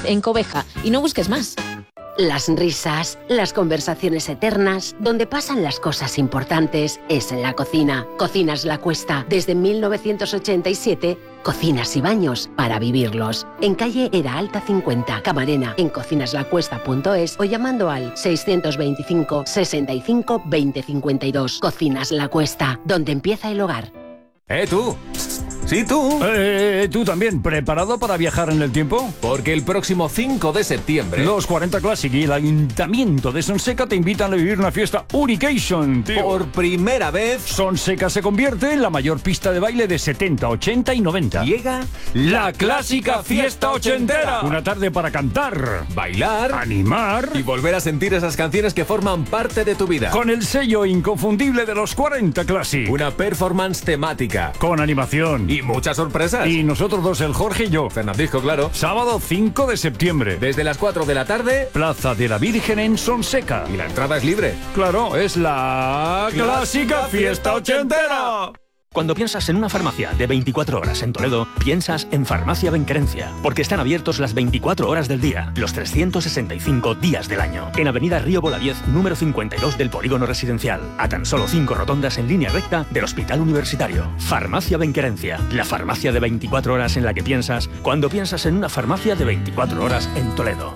en Cobeja, y no busques más. Las risas, las conversaciones eternas, donde pasan las cosas importantes, es en la cocina. Cocinas La Cuesta, desde 1987, cocinas y baños para vivirlos. En calle Era Alta 50, Camarena, en cocinaslacuesta.es o llamando al 625 65 20 52. Cocinas La Cuesta, donde empieza el hogar. Tú. Sí, tú. Tú también, ¿preparado para viajar en el tiempo? Porque el próximo 5 de septiembre... Los 40 Classic y el Ayuntamiento de Sonseca te invitan a vivir una fiesta Unication, tío. Por primera vez... Sonseca se convierte en la mayor pista de baile de 70, 80 y 90. Llega la clásica fiesta ochentera. Una tarde para cantar, bailar, animar y volver a sentir esas canciones que forman parte de tu vida. Con el sello inconfundible de los 40 Classic. Una performance temática. Con animación. Y muchas sorpresas. Y nosotros dos, el Jorge y yo. Fernandisco, claro. Sábado 5 de septiembre. Desde las 4 de la tarde. Plaza de la Virgen en Sonseca. Y la entrada es libre. Claro, es la clásica fiesta ochentera. Cuando piensas en una farmacia de 24 horas en Toledo, piensas en Farmacia Benquerencia, porque están abiertos las 24 horas del día, los 365 días del año. En Avenida Río Bolaviez, número 52 del Polígono Residencial, a tan solo 5 rotondas en línea recta del Hospital Universitario. Farmacia Benquerencia, la farmacia de 24 horas en la que piensas cuando piensas en una farmacia de 24 horas en Toledo.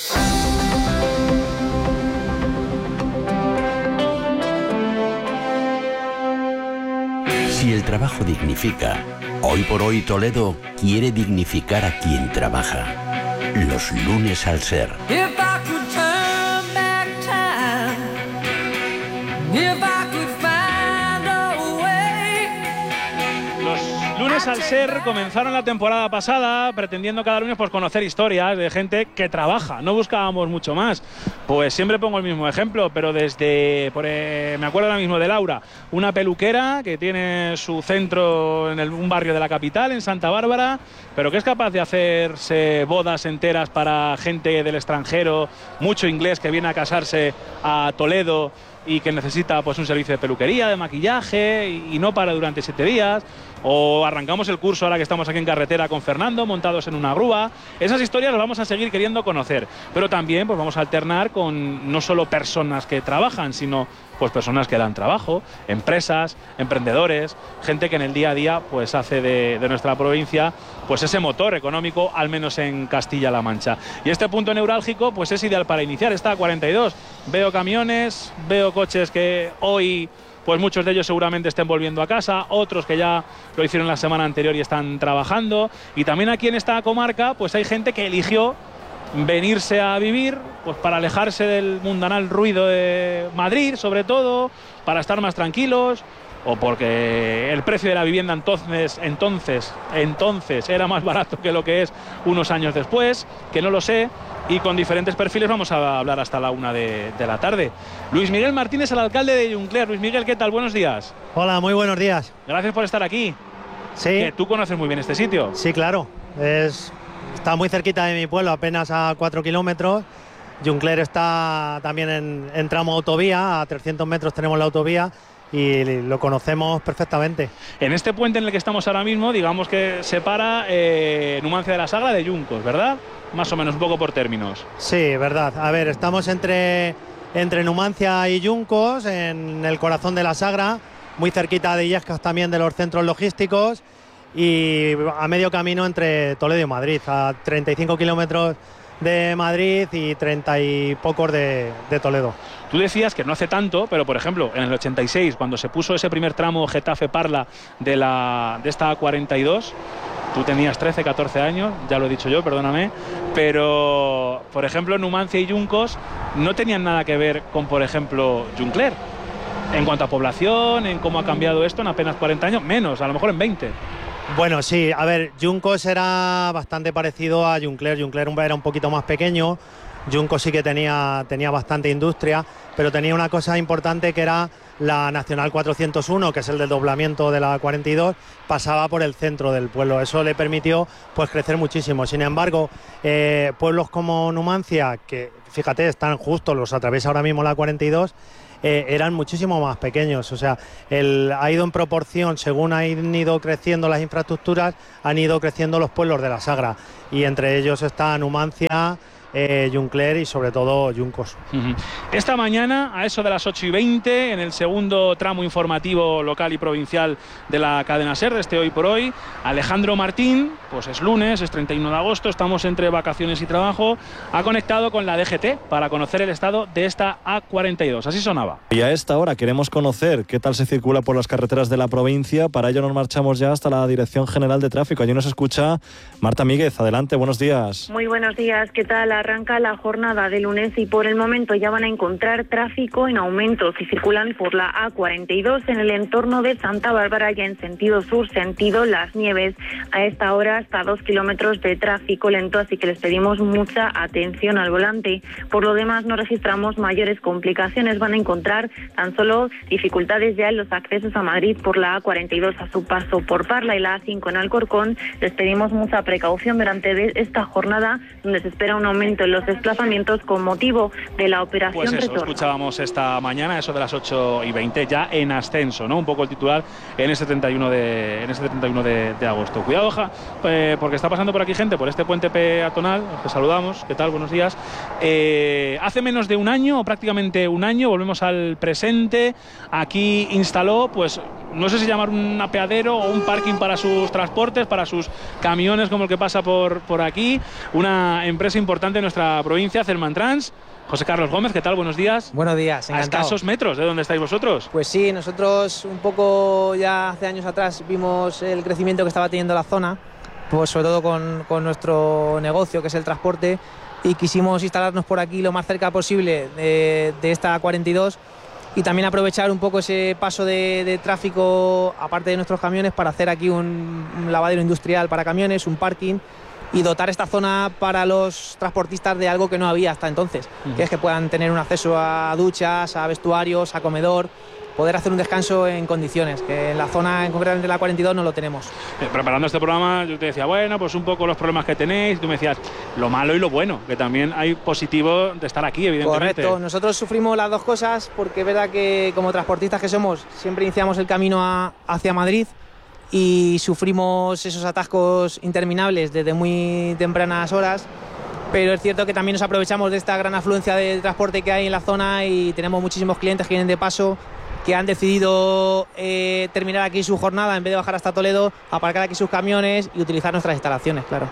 Si el trabajo dignifica, hoy por hoy Toledo quiere dignificar a quien trabaja. Los lunes al ser. Lunes al ser comenzaron la temporada pasada pretendiendo cada lunes pues conocer historias de gente que trabaja. No buscábamos mucho más. Pues siempre pongo el mismo ejemplo, pero desde, me acuerdo ahora mismo de Laura, una peluquera que tiene su centro en un barrio de la capital, en Santa Bárbara, pero que es capaz de hacerse bodas enteras para gente del extranjero, mucho inglés que viene a casarse a Toledo y que necesita pues un servicio de peluquería, de maquillaje y no para durante 7 días. O arrancamos el curso ahora que estamos aquí en carretera con Fernando, montados en una grúa. Esas historias las vamos a seguir queriendo conocer, pero también pues vamos a alternar con no solo personas que trabajan, sino pues personas que dan trabajo, empresas, emprendedores, gente que en el día a día pues hace de nuestra provincia pues ese motor económico, al menos en Castilla-La Mancha. Y este punto neurálgico pues es ideal para iniciar. Está a 42. Veo camiones, veo coches que hoy pues muchos de ellos seguramente estén volviendo a casa, otros que ya lo hicieron la semana anterior y están trabajando. Y también aquí en esta comarca pues hay gente que eligió venirse a vivir pues para alejarse del mundanal ruido de Madrid, sobre todo, para estar más tranquilos, o porque el precio de la vivienda entonces era más barato que lo que es unos años después, que no lo sé. Y con diferentes perfiles vamos a hablar hasta la 1 de la tarde. Luis Miguel Martínez, el alcalde de Juncler. Luis Miguel, ¿qué tal? Buenos días. Hola, muy buenos días. Gracias por estar aquí. Sí. ¿Tú conoces muy bien este sitio? Sí, claro. Está muy cerquita de mi pueblo, apenas a 4 kilómetros. Juncler está también en tramo autovía, a 300 metros tenemos la autovía y lo conocemos perfectamente. En este puente en el que estamos ahora mismo, digamos que separa Numancia de la Sagra de Juncos, ¿verdad? Más o menos, un poco por términos. Sí, verdad. A ver, estamos entre Numancia y Juncos, en el corazón de la Sagra, muy cerquita de Illescas también, de los centros logísticos, y a medio camino entre Toledo y Madrid, a 35 kilómetros de Madrid y 30 y pocos de Toledo. Tú decías que no hace tanto, pero por ejemplo, en el 86, cuando se puso ese primer tramo Getafe-Parla de esta A42, tú tenías 13, 14 años, ya lo he dicho yo, perdóname, pero por ejemplo Numancia y Juncos no tenían nada que ver con, por ejemplo, Juncler. En cuanto a población, en cómo ha cambiado esto en apenas 40 años, menos, a lo mejor en 20. Bueno, sí, a ver, Juncos era bastante parecido a Juncler. Juncler era un poquito más pequeño. Juncos sí que tenía bastante industria, pero tenía una cosa importante que era la Nacional 401, que es el desdoblamiento de la 42, pasaba por el centro del pueblo. Eso le permitió pues crecer muchísimo. Sin embargo, pueblos como Numancia, que fíjate, están justo, los atraviesa ahora mismo la 42, eran muchísimo más pequeños. O sea, ha ido en proporción, según han ido creciendo las infraestructuras, han ido creciendo los pueblos de la Sagra. Y entre ellos está Numancia, Juncler y sobre todo Juncos. Esta mañana, a eso de las 8:20, en el segundo tramo informativo local y provincial de la cadena SER, de este Hoy por Hoy, Alejandro Martín, pues es lunes, es 31 de agosto, estamos entre vacaciones y trabajo, ha conectado con la DGT para conocer el estado de esta A42. Así sonaba. Y a esta hora queremos conocer qué tal se circula por las carreteras de la provincia. Para ello nos marchamos ya hasta la Dirección General de Tráfico. Allí nos escucha Marta Míguez. Adelante, buenos días. Muy buenos días, ¿qué tal? Arranca la jornada de lunes y por el momento ya van a encontrar tráfico en aumento si circulan por la A42 en el entorno de Santa Bárbara y en sentido sur, sentido Las Nieves. A esta hora hasta 2 kilómetros de tráfico lento, así que les pedimos mucha atención al volante. Por lo demás no registramos mayores complicaciones, van a encontrar tan solo dificultades ya en los accesos a Madrid por la A42 a su paso por Parla y la A5 en Alcorcón. Les pedimos mucha precaución durante esta jornada donde se espera un aumento en los desplazamientos con motivo de la operación Pues eso, Retorno. escuchábamos esta mañana, eso de las 8:20, ya en ascenso, ¿no? Un poco el titular en ese 31 de agosto. Cuidado, porque está pasando por aquí gente, por este puente peatonal, os que saludamos, ¿qué tal? Buenos días. Hace menos de un año, o prácticamente un año, volvemos al presente, aquí instaló, pues, no sé si llamar un apeadero o un parking para sus transportes, para sus camiones, como el que pasa por aquí, una empresa importante en nuestra provincia, Cermantrans. José Carlos Gómez, ¿qué tal? Buenos días. Buenos días, encantado. A escasos metros de donde estáis vosotros. Pues sí, nosotros un poco ya hace años atrás vimos el crecimiento que estaba teniendo la zona, pues sobre todo con nuestro negocio, que es el transporte, y quisimos instalarnos por aquí lo más cerca posible de esta 42 y también aprovechar un poco ese paso de tráfico, aparte de nuestros camiones, para hacer aquí un lavadero industrial para camiones, un parking, y dotar esta zona para los transportistas de algo que no había hasta entonces, que es que puedan tener un acceso a duchas, a vestuarios, a comedor, poder hacer un descanso en condiciones, que en la zona, en concretamente la 42, no lo tenemos. Preparando este programa yo te decía, bueno, pues un poco los problemas que tenéis, y tú me decías lo malo y lo bueno, que también hay positivo de estar aquí, evidentemente. Correcto, nosotros sufrimos las dos cosas, porque es verdad que como transportistas que somos, siempre iniciamos el camino hacia Madrid, y sufrimos esos atascos interminables desde muy tempranas horas, pero es cierto que también nos aprovechamos de esta gran afluencia de transporte que hay en la zona y tenemos muchísimos clientes que vienen de paso, que han decidido terminar aquí su jornada en vez de bajar hasta Toledo, aparcar aquí sus camiones y utilizar nuestras instalaciones, claro.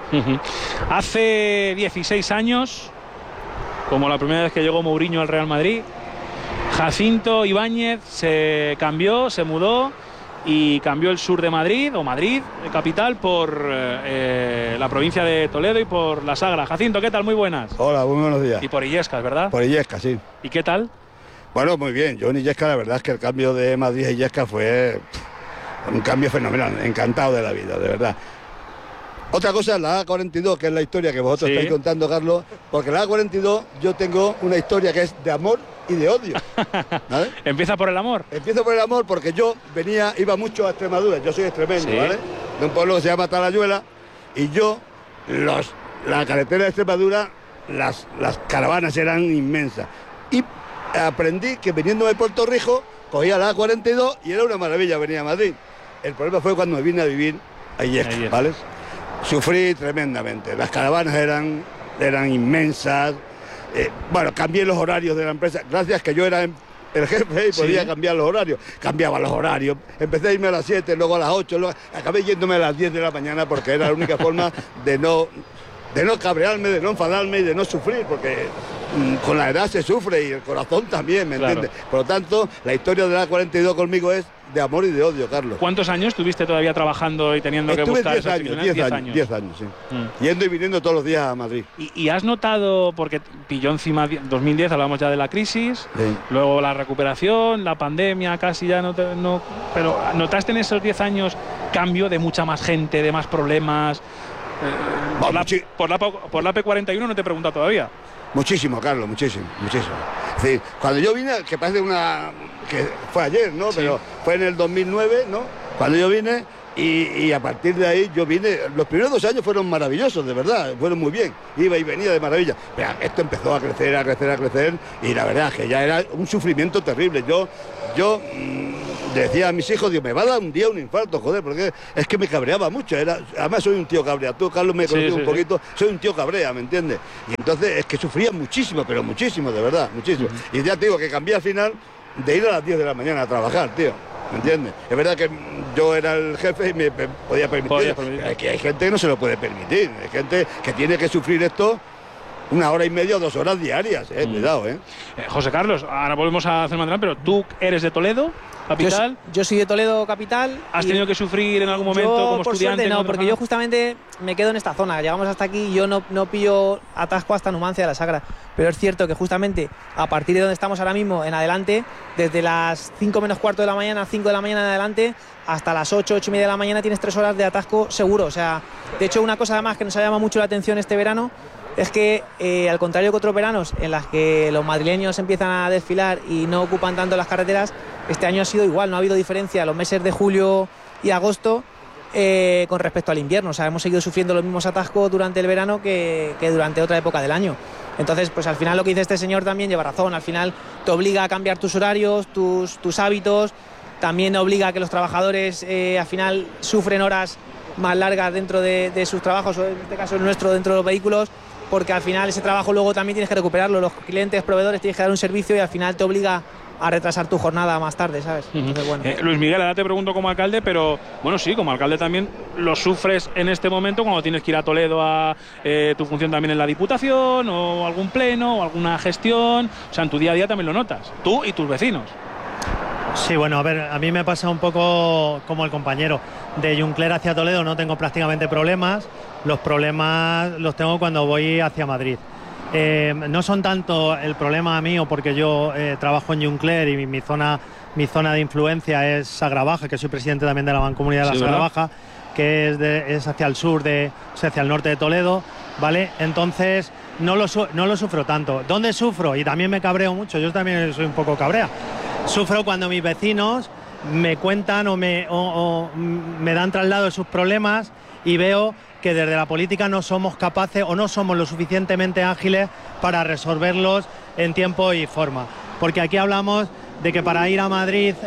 Hace 16 años, como la primera vez que llegó Mourinho al Real Madrid, Jacinto Ibáñez se cambió, se mudó y cambió el sur de Madrid, o Madrid, capital, por la provincia de Toledo y por la Sagra. Jacinto, ¿qué tal? Muy buenas. Hola, muy buenos días. Y por Illescas, ¿verdad? Por Illescas, sí. ¿Y qué tal? Bueno, muy bien. Yo en Illescas, la verdad es que el cambio de Madrid a Illescas fue un cambio fenomenal. Encantado de la vida, de verdad. Otra cosa, la A42, que es la historia que vosotros estáis contando, Carlos, porque la A42 yo tengo una historia que es de amor y de odio. ¿Vale? ¿Empieza por el amor? Empiezo por el amor porque yo iba mucho a Extremadura, yo soy extremeño, ¿vale? De un pueblo que se llama Talayuela, y yo, la carretera de Extremadura, las caravanas eran inmensas. Y aprendí que viniendo de Puerto Rico, cogía la A42 y era una maravilla venir a Madrid. El problema fue cuando me vine a vivir a Illescas, ¿vale? Sufrí tremendamente, las caravanas eran inmensas, bueno, cambié los horarios de la empresa, gracias que yo era el jefe y podía cambiar los horarios, cambiaba los horarios, empecé a irme a las 7, luego a las 8, luego acabé yéndome a las 10 de la mañana porque era la única forma de no cabrearme, de no enfadarme y de no sufrir, porque con la edad se sufre y el corazón también, ¿me entiendes? Por lo tanto, la historia de la 42 conmigo es de amor y de odio, Carlos. ¿Cuántos años estuviste todavía trabajando y teniendo que buscar? 10 años, sí. Yendo y viniendo todos los días a Madrid. ¿Y has notado, porque pilló encima 2010, hablamos ya de la crisis, luego la recuperación, la pandemia, casi ya pero ¿notaste en esos 10 años cambio de mucha más gente, de más problemas? Por la P41 no te he preguntado todavía. Muchísimo, Carlos, muchísimo. Es decir, cuando yo vine, que parece que fue ayer, ¿no? Sí. Pero fue en el 2009, ¿no? Cuando yo vine, Y a partir de ahí yo vine, los primeros 2 años fueron maravillosos, de verdad, fueron muy bien, iba y venía de maravilla. Pero esto empezó a crecer y la verdad es que ya era un sufrimiento terrible. Yo decía a mis hijos, Dios, me va a dar un día un infarto, joder, porque es que me cabreaba mucho. Además soy un tío cabrea, tú, Carlos, me conoces un poquito, soy un tío cabrea, ¿me entiendes? Y entonces es que sufría muchísimo, pero muchísimo, de verdad, muchísimo. Y ya te digo que cambié al final de ir a las 10 de la mañana a trabajar, tío. ¿Me entiendes? Es verdad que yo era el jefe y me podía permitir. Pero que hay gente que no se lo puede permitir. Hay gente que tiene que sufrir esto 1 hora y media o 2 horas diarias. Cuidado, José Carlos, ahora volvemos a hacer Mandrán, pero tú eres de Toledo, capital. Yo soy de Toledo, capital. ¿Has tenido que sufrir en algún momento como por estudiante? Suerte, no, porque yo justamente me quedo en esta zona. Llegamos hasta aquí y yo no pillo atasco hasta Numancia de la Sagra. Pero es cierto que justamente a partir de donde estamos ahora mismo en adelante, desde las 5 menos cuarto de la mañana, 5 de la mañana en adelante, hasta las 8, 8 y media de la mañana tienes 3 horas de atasco seguro. O sea, de hecho, una cosa además que nos ha llamado mucho la atención este verano es que, al contrario que otros veranos en las que los madrileños empiezan a desfilar y no ocupan tanto las carreteras, este año ha sido igual, no ha habido diferencia los meses de julio y agosto con respecto al invierno. O sea, hemos seguido sufriendo los mismos atascos durante el verano que durante otra época del año. Entonces, pues al final lo que dice este señor también lleva razón. Al final te obliga a cambiar tus horarios, tus hábitos. También obliga a que los trabajadores al final sufren horas más largas dentro de sus trabajos, o en este caso el nuestro, dentro de los vehículos, porque al final ese trabajo luego también tienes que recuperarlo. Los clientes, proveedores, tienes que dar un servicio y al final te obliga a retrasar tu jornada más tarde, ¿sabes? Entonces, bueno. Luis Miguel, ahora te pregunto como alcalde, pero bueno, sí, como alcalde también lo sufres en este momento cuando tienes que ir a Toledo a tu función también en la Diputación o algún pleno o alguna gestión. O sea, en tu día a día también lo notas, tú y tus vecinos. Sí, bueno, a ver, a mí me pasa un poco como el compañero. De Juncler hacia Toledo no tengo prácticamente problemas. Los problemas los tengo cuando voy hacia Madrid. No son tanto el problema mío porque yo trabajo en Juncler y mi zona de influencia es Sagrabaja, que soy presidente también de la Mancomunidad de la Sagrabaja, que es hacia el sur, hacia el norte de Toledo, ¿vale? Entonces no lo sufro tanto. ¿Dónde sufro? Y también me cabreo mucho, yo también soy un poco cabrea. Sufro cuando mis vecinos me cuentan o me dan traslado de sus problemas y veo que desde la política no somos capaces o no somos lo suficientemente ágiles para resolverlos en tiempo y forma. Porque aquí hablamos de que para ir a Madrid,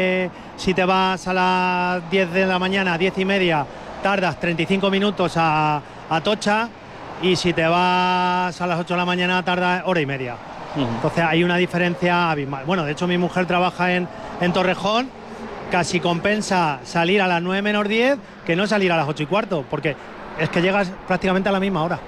si te vas a las 10 de la mañana, 10 y media, tardas 35 minutos a Atocha, y si te vas a las 8 de la mañana, tardas hora y media. Entonces hay una diferencia abismal. Bueno, de hecho mi mujer trabaja en Torrejón, casi compensa salir a las 9 menos 10 que no salir a las 8 y cuarto, porque es que llegas prácticamente a la misma hora.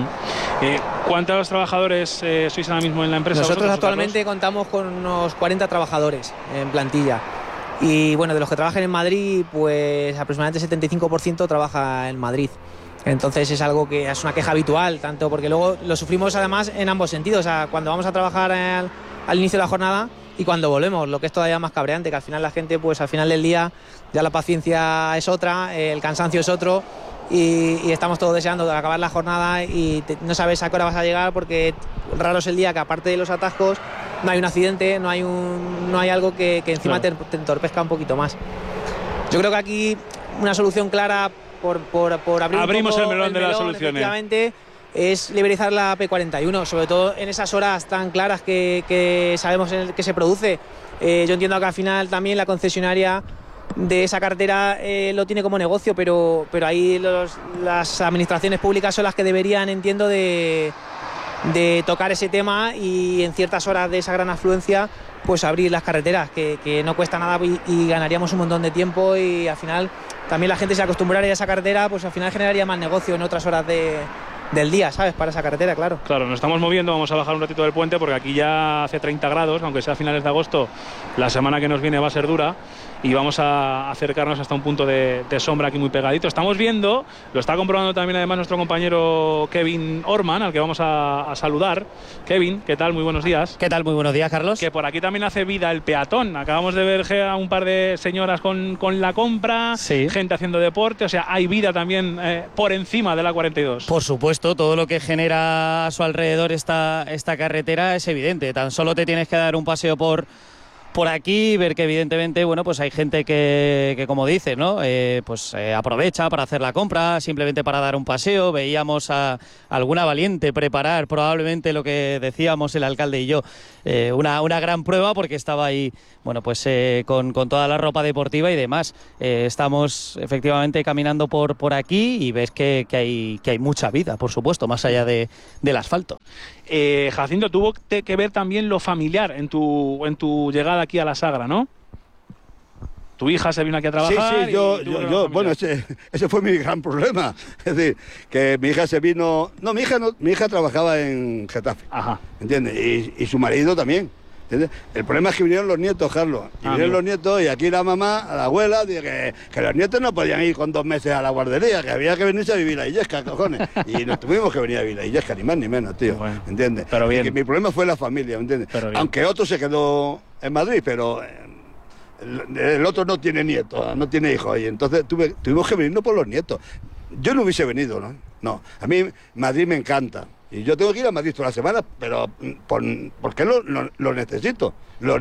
¿Cuántos trabajadores sois ahora mismo en la empresa? Nosotros actualmente contamos con unos 40 trabajadores en plantilla. Y bueno, de los que trabajan en Madrid, pues aproximadamente 75% trabaja en Madrid. Entonces es algo que es una queja habitual, tanto porque luego lo sufrimos además en ambos sentidos. O sea, cuando vamos a trabajar al inicio de la jornada y cuando volvemos, lo que es todavía más cabreante, que al final la gente, pues al final del día ya la paciencia es otra, el cansancio es otro. Y estamos todos deseando acabar la jornada y no sabes a qué hora vas a llegar, porque raro es el día que aparte de los atascos no hay un accidente, no hay algo que encima te entorpezca un poquito más. Yo creo que aquí una solución clara por abrir abrimos un poco el melón de las soluciones. Efectivamente, es liberalizar la P41, sobre todo en esas horas tan claras que sabemos que se produce. Yo entiendo que al final también la concesionaria de esa carretera lo tiene como negocio, pero ahí las administraciones públicas son las que deberían, entiendo, de tocar ese tema y en ciertas horas de esa gran afluencia pues abrir las carreteras, que no cuesta nada y ganaríamos un montón de tiempo, y al final también la gente se acostumbraría a esa carretera, pues al final generaría más negocio en otras horas del día, ¿sabes? Para esa carretera, claro. Claro, nos estamos moviendo, vamos a bajar un ratito del puente porque aquí ya hace 30 grados, aunque sea a finales de agosto, la semana que nos viene va a ser dura y vamos a acercarnos hasta un punto de sombra aquí muy pegadito. Estamos viendo, lo está comprobando también además nuestro compañero Kevin Orman, al que vamos a saludar. Kevin, ¿qué tal? Muy buenos días. ¿Qué tal? Muy buenos días, Carlos. Que por aquí también hace vida el peatón. Acabamos de ver a un par de señoras con la compra, sí, gente haciendo deporte, o sea, hay vida también por encima de la 42. Por supuesto, todo lo que genera a su alrededor esta carretera es evidente. Tan solo te tienes que dar un paseo por por aquí, ver que evidentemente, bueno, pues hay gente que como dices, ¿no? Aprovecha para hacer la compra, simplemente para dar un paseo. Veíamos a alguna valiente preparar probablemente lo que decíamos el alcalde y yo, una gran prueba, porque estaba ahí, bueno, pues con toda la ropa deportiva y demás. Estamos efectivamente caminando por aquí y ves que hay mucha vida, por supuesto, más allá del asfalto. Jacinto, tuvo que ver también lo familiar en tu llegada aquí a la Sagra, ¿no? Tu hija se vino aquí a trabajar. Sí, yo bueno, ese fue mi gran problema. Es decir, que mi hija se vino... No, mi hija trabajaba en Getafe. Ajá. ¿Entiendes? Y su marido también. ¿Entiendes? El problema es que vinieron los nietos, Carlos. Y vinieron los nietos y aquí la mamá, la abuela, dice que los nietos no podían ir con 2 meses a la guardería, que había que venirse a vivir a Illescas, cojones. Y nos tuvimos que venir a vivir a Illescas, ni más ni menos, tío. Bueno, ¿entiendes? Pero bien. Y que mi problema fue la familia, ¿me entiendes? Aunque otro se quedó en Madrid, pero... El otro no tiene nietos, no tiene hijos, y entonces tuvimos que venirnos por los nietos. Yo no hubiese venido, ¿no? No, a mí Madrid me encanta. Y yo tengo que ir a Madrid toda la semana, pero porque lo necesito,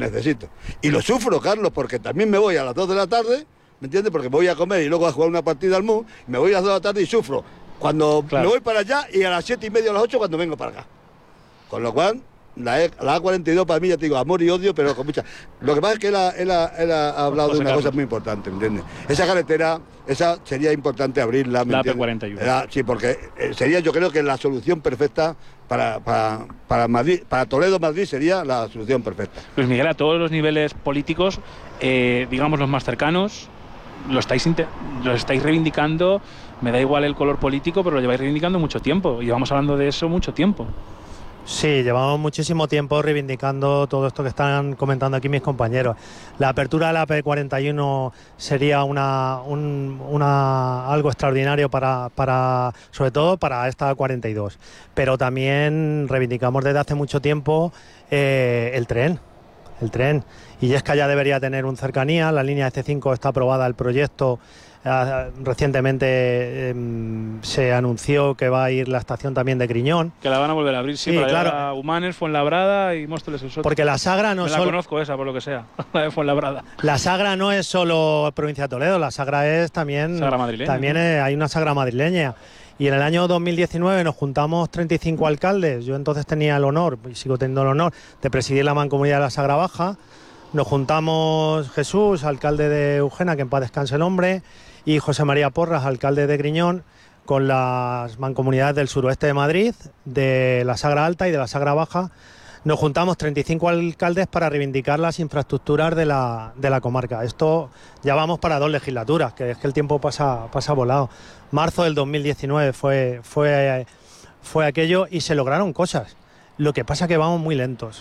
Y lo sufro, Carlos, porque también me voy a las 2 de la tarde, ¿me entiendes? Porque voy a comer y luego a jugar una partida al MUS, me voy a las 2 de la tarde y sufro. Cuando me voy para allá y a las 7:30 o las 8 cuando vengo para acá. Con lo cual... La A42 para mí, ya te digo, amor y odio, pero con mucha... Lo que pasa es que él ha hablado de una cosa muy importante, ¿me entiendes? Esa carretera, esa sería importante abrirla, ¿me entiendes? La AP41. Sí, porque sería, yo creo que la solución perfecta para Madrid, para Toledo-Madrid sería la solución perfecta. Luis Miguel, a todos los niveles políticos, digamos los más cercanos, lo estáis reivindicando, me da igual el color político, pero lo lleváis reivindicando mucho tiempo, y vamos hablando de eso mucho tiempo. Sí, llevamos muchísimo tiempo reivindicando todo esto que están comentando aquí mis compañeros. La apertura de la AP41 sería algo extraordinario sobre todo para esta A42. Pero también reivindicamos desde hace mucho tiempo el tren. Illescas ya debería tener un cercanía, la línea C5 está aprobada el proyecto. Recientemente se anunció que va a ir la estación también de Griñón. Que la van a volver a abrir, sí, para claro. Llegar a Humanes, Fuenlabrada y Móstoles el Soto. Porque la Sagra no la conozco esa, por lo que sea, la de Fuenlabrada. La Sagra no es solo provincia de Toledo, la Sagra es también... Sagra madrileña. También hay una Sagra madrileña. Y en el año 2019 nos juntamos 35 alcaldes. Yo entonces tenía el honor, y sigo teniendo el honor, de presidir la Mancomunidad de la Sagra Baja. Nos juntamos Jesús, alcalde de Eugena, que en paz descanse el hombre, y José María Porras, alcalde de Griñón, con las mancomunidades del suroeste de Madrid, de la Sagra Alta y de la Sagra Baja. Nos juntamos 35 alcaldes para reivindicar las infraestructuras de la comarca. Esto ya vamos para 2 legislaturas, que es que el tiempo pasa volado. Marzo del 2019 fue aquello y se lograron cosas. Lo que pasa es que vamos muy lentos.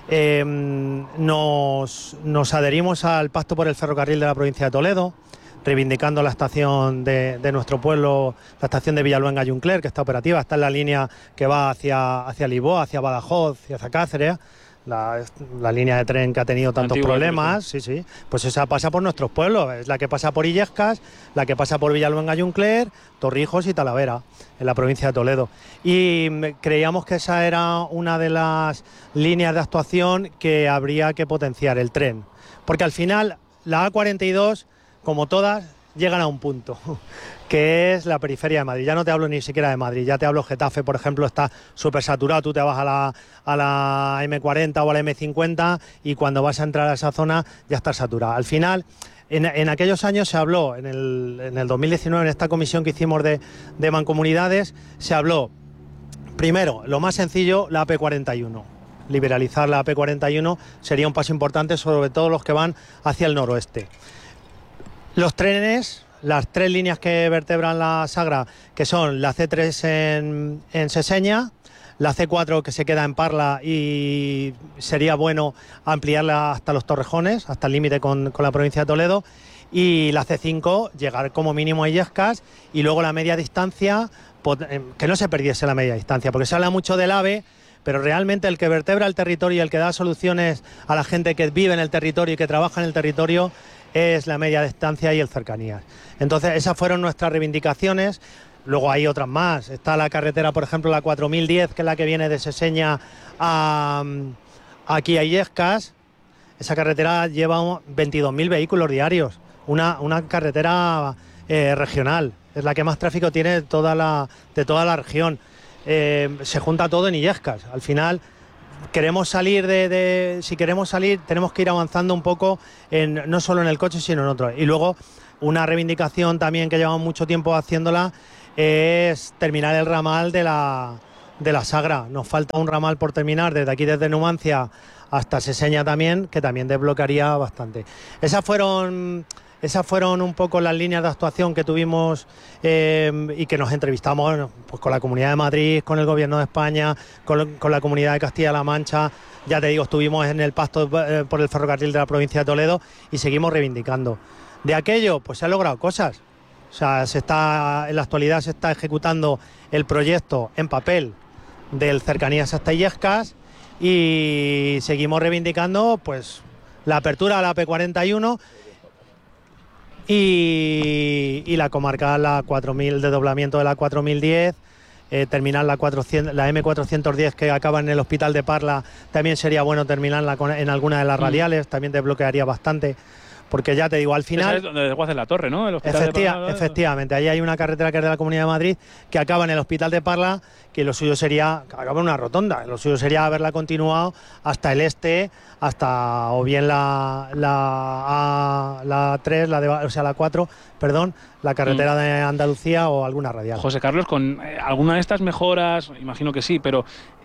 Nos adherimos al Pacto por el Ferrocarril de la provincia de Toledo, reivindicando la estación de nuestro pueblo, la estación de Villaluenga-Juncler, que está operativa, está en la línea que va hacia Lisboa, hacia Badajoz y hacia Cáceres, la línea de tren que ha tenido tantos problemas, sí, pues esa pasa por nuestros pueblos, es la que pasa por Illescas, la que pasa por Villaluenga-Juncler, Torrijos y Talavera, en la provincia de Toledo. Y creíamos que esa era una de las líneas de actuación que habría que potenciar, el tren, porque al final la A42, como todas, llegan a un punto, que es la periferia de Madrid. Ya no te hablo ni siquiera de Madrid, ya te hablo Getafe, por ejemplo, está súper saturado. Tú te vas a la M40 o a la M50 y cuando vas a entrar a esa zona ya está saturada. Al final, en aquellos años se habló, en el 2019, en esta comisión que hicimos de mancomunidades, se habló, primero, lo más sencillo, la AP41. Liberalizar la AP41 sería un paso importante, sobre todo los que van hacia el noroeste. Los trenes, las 3 líneas que vertebran la Sagra, que son la C3 en Seseña, la C4 que se queda en Parla y sería bueno ampliarla hasta los Torrejones, hasta el límite con la provincia de Toledo, y la C5 llegar como mínimo a Illescas, y luego la media distancia, que no se perdiese la media distancia, porque se habla mucho del AVE, pero realmente el que vertebra el territorio y el que da soluciones a la gente que vive en el territorio y que trabaja en el territorio es la media distancia y el cercanías. Entonces esas fueron nuestras reivindicaciones. Luego hay otras más. Está la carretera, por ejemplo, la 4010, que es la que viene de Seseña aquí a Illescas. esa carretera lleva 22.000 vehículos diarios, una carretera regional, es la que más tráfico tiene de toda la región. Se junta todo en Illescas. Al final queremos salir si queremos salir tenemos que ir avanzando un poco no solo en el coche sino en otro. Y luego una reivindicación también que llevamos mucho tiempo haciéndola es terminar el ramal de la Sagra. Nos falta un ramal por terminar desde Numancia hasta Seseña también, que también desbloquearía bastante. Esas fueron un poco las líneas de actuación que tuvimos y que nos entrevistamos pues, con la Comunidad de Madrid, con el Gobierno de España, con la Comunidad de Castilla-La Mancha. Ya te digo, estuvimos en el pacto por el ferrocarril de la provincia de Toledo y seguimos reivindicando. De aquello, pues se han logrado cosas. O sea, en la actualidad se está ejecutando el proyecto en papel del Cercanías hasta Illescas y seguimos reivindicando pues la apertura a la P41 y la comarcal, la 4000, el desdoblamiento de la 4010, terminar la M410 que acaba en el Hospital de Parla, también sería bueno terminarla en alguna de las radiales, también desbloquearía bastante. Porque ya te digo, al final... Esa es donde desguace la torre, ¿no? El hospital de Parla. Efectivamente, ahí hay una carretera que es de la Comunidad de Madrid que acaba en el Hospital de Parla, que lo suyo sería, acaba en una rotonda, lo suyo sería haberla continuado hasta el este, hasta o bien la 3, la 4, perdón, la carretera de Andalucía o alguna radial. José Carlos, con alguna de estas mejoras, imagino que sí, pero...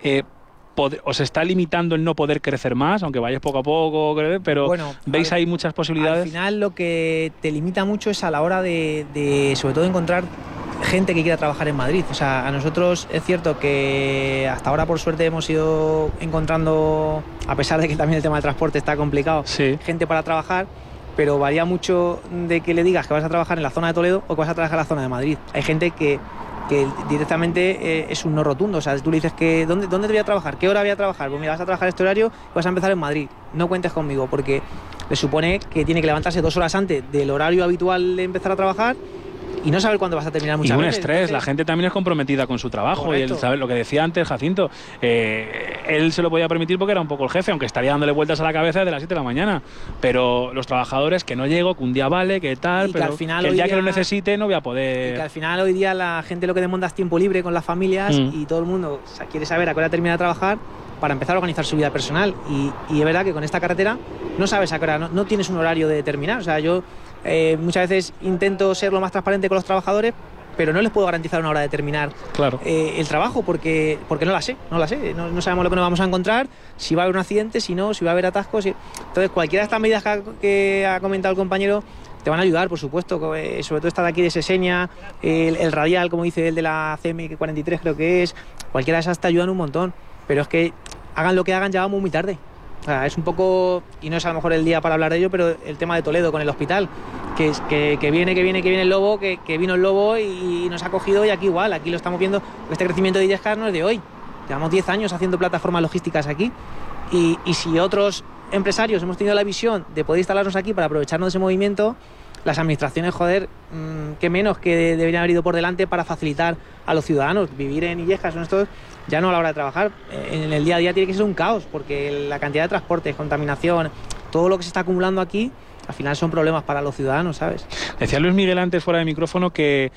¿os está limitando el no poder crecer más, aunque vayáis poco a poco, pero bueno, veis ahí muchas posibilidades? Al final lo que te limita mucho es a la hora de sobre todo encontrar gente que quiera trabajar en Madrid. O sea, a nosotros es cierto que hasta ahora por suerte hemos ido encontrando, a pesar de que también el tema del transporte está complicado, sí, gente para trabajar, pero varía mucho de que le digas que vas a trabajar en la zona de Toledo o que vas a trabajar en la zona de Madrid. Hay gente que directamente es un no rotundo. O sea, tú le dices que ¿dónde te voy a trabajar? ¿Qué hora voy a trabajar? Pues mira, vas a trabajar este horario y vas a empezar en Madrid. No cuentes conmigo, porque le supone que tiene que levantarse 2 horas antes del horario habitual de empezar a trabajar y no saber cuándo vas a terminar muchas veces. Y un estrés, entonces, la gente también es comprometida con su trabajo. Correcto. Y él sabe lo que decía antes Jacinto, él se lo podía permitir porque era un poco el jefe, aunque estaría dándole vueltas a la cabeza desde las 7 de la mañana, pero los trabajadores, que no llego, que un día vale, que tal, pero que al final, que el día que lo necesite no voy a poder... Y que al final hoy día la gente lo que demanda es tiempo libre con las familias y todo el mundo quiere saber a qué hora termina de trabajar para empezar a organizar su vida personal y es verdad que con esta carretera no sabes a qué hora, no tienes un horario de terminar. O sea, yo muchas veces intento ser lo más transparente con los trabajadores, pero no les puedo garantizar una hora de terminar el trabajo porque no la sé, no sabemos lo que nos vamos a encontrar, si va a haber un accidente, si no, si va a haber atascos. Entonces cualquiera de estas medidas que ha comentado el compañero te van a ayudar, por supuesto, sobre todo esta de aquí de Seseña, el radial, como dice el de la CM43 creo que es, cualquiera de esas te ayudan un montón, pero es que hagan lo que hagan ya vamos muy tarde. O sea, es un poco, y no es a lo mejor el día para hablar de ello, pero el tema de Toledo con el hospital, que viene el lobo, que vino el lobo y nos ha cogido, y aquí igual, aquí lo estamos viendo, este crecimiento de Illescas no es de hoy, llevamos 10 años haciendo plataformas logísticas aquí, y si otros empresarios hemos tenido la visión de poder instalarnos aquí para aprovecharnos de ese movimiento, las administraciones, joder, qué menos que deberían haber ido por delante para facilitar a los ciudadanos. Vivir en Illescas son estos, ya no a la hora de trabajar, en el día a día tiene que ser un caos, porque la cantidad de transportes, contaminación, todo lo que se está acumulando aquí, al final son problemas para los ciudadanos, ¿sabes? Decía Luis Miguel antes fuera de micrófono que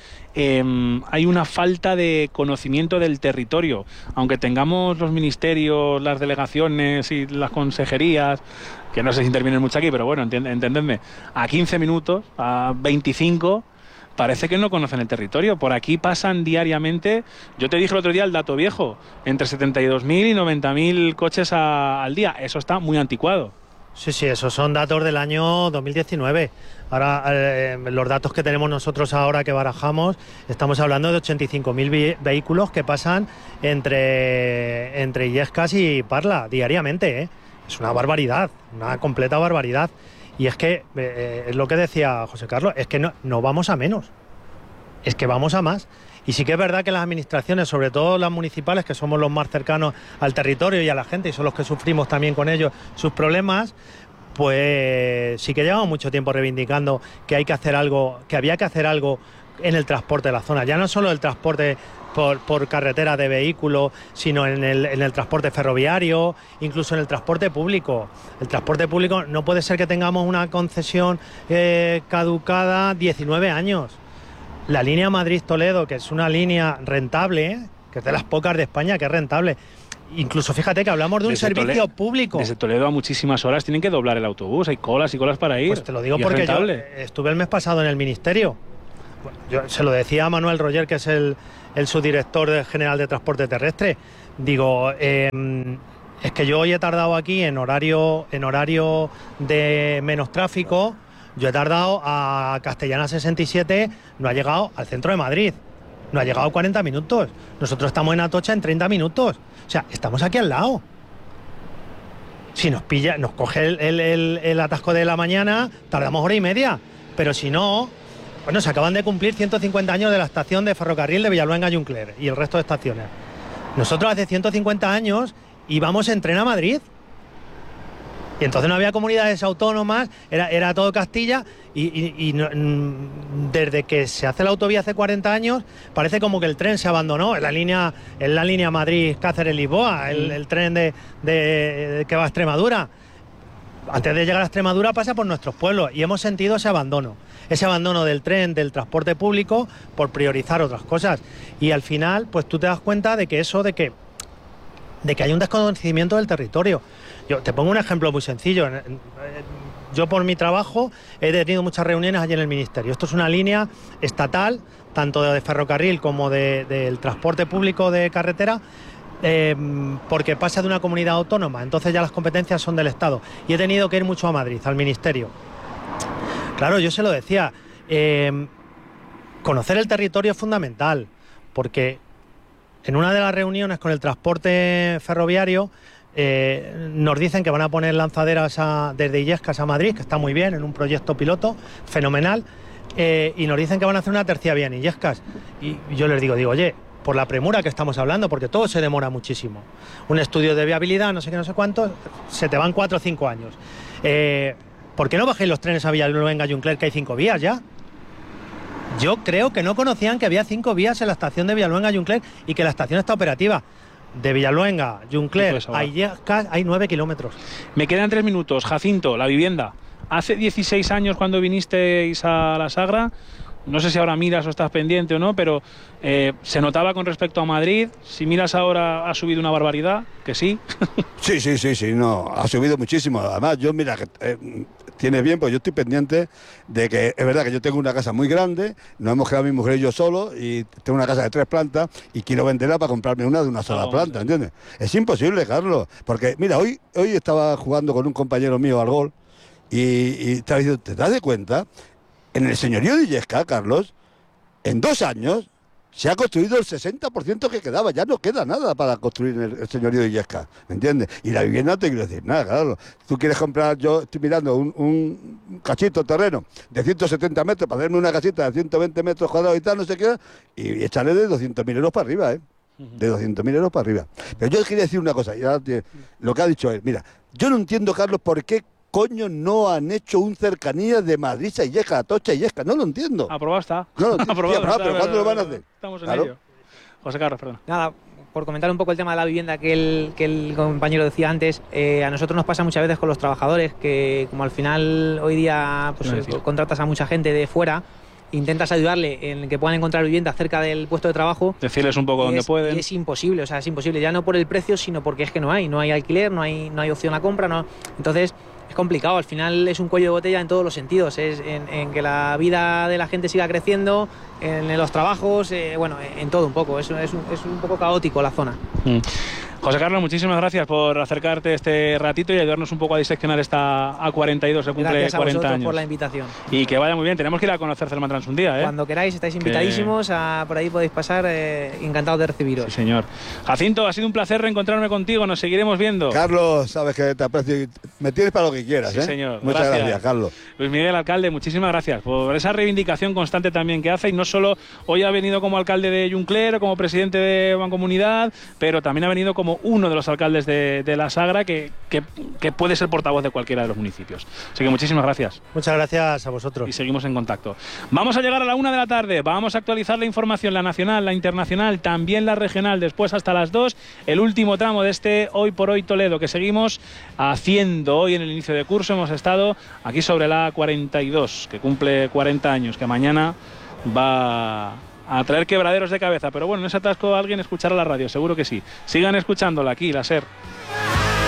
hay una falta de conocimiento del territorio, aunque tengamos los ministerios, las delegaciones y las consejerías, que no sé si intervienen mucho aquí, pero bueno, entendedme, a 15 minutos, a 25... parece que no conocen el territorio. Por aquí pasan diariamente, yo te dije el otro día el dato viejo, entre 72.000 y 90.000 coches al día. Eso está muy anticuado. Sí, esos son datos del año 2019. Ahora, los datos que tenemos nosotros ahora que barajamos, estamos hablando de 85.000 vehículos que pasan entre Illescas y Parla diariamente, ¿eh? Es una barbaridad, una completa barbaridad. Y es que, es lo que decía José Carlos, es que no vamos a menos, es que vamos a más. Y sí que es verdad que las administraciones, sobre todo las municipales, que somos los más cercanos al territorio y a la gente, y son los que sufrimos también con ellos sus problemas, pues sí que llevamos mucho tiempo reivindicando que hay que hacer algo, que había que hacer algo en el transporte de la zona. Ya no solo el transporte por carretera de vehículos, sino en el transporte ferroviario, incluso en el transporte público. El transporte público no puede ser que tengamos una concesión caducada 19 años. La línea Madrid-Toledo, que es una línea rentable, que es de las pocas de España que es rentable. Incluso fíjate que hablamos de un servicio público. Desde Toledo a muchísimas horas tienen que doblar el autobús, hay colas y colas para ir. Pues te lo digo porque yo estuve el mes pasado en el ministerio. Bueno, yo se lo decía a Manuel Roger, que es el subdirector general de Transporte Terrestre. Digo, es que yo hoy he tardado aquí en horario de menos tráfico, yo he tardado a Castellana 67, no ha llegado al centro de Madrid, no ha llegado 40 minutos. Nosotros estamos en Atocha en 30 minutos. O sea, estamos aquí al lado. Si nos pilla, nos coge el atasco de la mañana, tardamos hora y media. Pero si no, bueno, se acaban de cumplir 150 años de la estación de ferrocarril de Villaluenga-Junquler y el resto de estaciones. Nosotros hace 150 años íbamos en tren a Madrid. Y entonces no había comunidades autónomas, era todo Castilla, y desde que se hace la autovía hace 40 años, parece como que el tren se abandonó. Es la línea Madrid-Cáceres-Lisboa, el tren que va a Extremadura. Antes de llegar a Extremadura pasa por nuestros pueblos, y hemos sentido ese abandono del tren, del transporte público, por priorizar otras cosas. Y al final, pues tú te das cuenta de que hay un desconocimiento del territorio. Yo te pongo un ejemplo muy sencillo. Yo por mi trabajo he tenido muchas reuniones allí en el ministerio. Esto es una línea estatal, tanto de ferrocarril como del transporte público de carretera, porque pasa de una comunidad autónoma, entonces ya las competencias son del Estado. Y he tenido que ir mucho a Madrid, al ministerio. Claro, yo se lo decía, conocer el territorio es fundamental, porque en una de las reuniones con el transporte ferroviario nos dicen que van a poner lanzaderas desde Illescas a Madrid, que está muy bien, en un proyecto piloto fenomenal, y nos dicen que van a hacer una tercia vía en Illescas. Y yo les digo, oye, por la premura que estamos hablando, porque todo se demora muchísimo. Un estudio de viabilidad, no sé qué, no sé cuánto, se te van 4 o 5 años. ¿Por qué no bajáis los trenes a Villaluenga-Junquler, que hay 5 vías ya? Yo creo que no conocían que había 5 vías en la estación de Villaluenga-Junquler y que la estación está operativa. De Villaluenga-Junquler a Illescas hay 9 kilómetros. Me quedan 3 minutos. Jacinto, la vivienda. Hace 16 años, cuando vinisteis a la Sagra, no sé si ahora miras o estás pendiente o no, pero se notaba con respecto a Madrid. Si miras ahora, ha subido una barbaridad, que sí. Sí, no, ha subido muchísimo. Además, yo, mira, tienes bien, pues yo estoy pendiente de que es verdad que yo tengo una casa muy grande, nos hemos quedado mi mujer y yo solo, y tengo una casa de 3 plantas y quiero venderla para comprarme una de una sola planta, ¿entiendes? Es imposible, Carlos, porque mira, hoy estaba jugando con un compañero mío al golf y estaba diciendo, ¿te das de cuenta? En el señorío de Illescas, Carlos, en 2 años se ha construido el 60% que quedaba, ya no queda nada para construir el señorío de Illescas, ¿me entiendes? Y la vivienda no te quiero decir nada, claro. Tú quieres comprar, yo estoy mirando un cachito terreno de 170 metros para hacerme una casita de 120 metros cuadrados y tal, no sé qué, y echarle de 200.000 euros para arriba, de 200.000 euros para arriba. Pero yo quería decir una cosa, lo que ha dicho él, mira, yo no entiendo, Carlos, por qué coño no han hecho un cercanía de Madrid a Illescas, Atocha y Illescas, no lo entiendo. Aprobado está. No, aprobado está, pero ¿cuándo lo van a hacer? Estamos en ello. José Carlos, perdón. Nada, por comentar un poco el tema de la vivienda que el compañero decía antes, a nosotros nos pasa muchas veces con los trabajadores que como al final hoy día pues, contratas a mucha gente de fuera, intentas ayudarle en que puedan encontrar vivienda cerca del puesto de trabajo. Decirles un poco dónde pueden. Y es imposible, o sea, es imposible, ya no por el precio, sino porque es que no hay alquiler, no hay opción a compra, no. Entonces es complicado, al final es un cuello de botella en todos los sentidos, es en que la vida de la gente siga creciendo, en los trabajos, bueno, en todo un poco, es un poco caótico la zona. José Carlos, muchísimas gracias por acercarte este ratito y ayudarnos un poco a diseccionar esta A42, se cumple gracias a 40 años. Por la invitación. Y que vaya muy bien, tenemos que ir a conocer Cermatrans un día, ¿eh? Cuando queráis, estáis invitadísimos, por ahí podéis pasar, encantados de recibiros. Sí, señor. Jacinto, ha sido un placer reencontrarme contigo, nos seguiremos viendo. Carlos, sabes que te aprecio, me tienes para lo que quieras, sí, señor. Muchas gracias, Carlos. Luis Miguel, alcalde, muchísimas gracias por esa reivindicación constante también que hace, y no solo hoy ha venido como alcalde de Junquler, como presidente de Mancomunidad, pero también ha venido como como uno de los alcaldes de la Sagra que puede ser portavoz de cualquiera de los municipios. Así que muchísimas gracias. Muchas gracias a vosotros. Y seguimos en contacto. Vamos a llegar a la 1 de la tarde, vamos a actualizar la información, la nacional, la internacional, también la regional, después hasta las 2, el último tramo de este Hoy por Hoy Toledo que seguimos haciendo hoy en el inicio de curso. Hemos estado aquí sobre la A42, que cumple 40 años, que mañana va a traer quebraderos de cabeza, pero bueno, en ese atasco alguien escuchará la radio, seguro que sí. Sigan escuchándola aquí, la SER.